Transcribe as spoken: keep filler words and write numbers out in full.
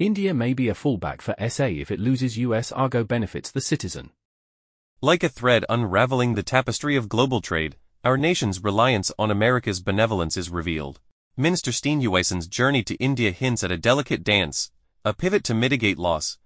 India may be a fallback for S A if it loses U S cargo benefits the citizen. Like a thread unraveling the tapestry of global trade, our nation's reliance on America's benevolence is revealed. Minister Steenhuisen's journey to India hints at a delicate dance, a pivot to mitigate loss,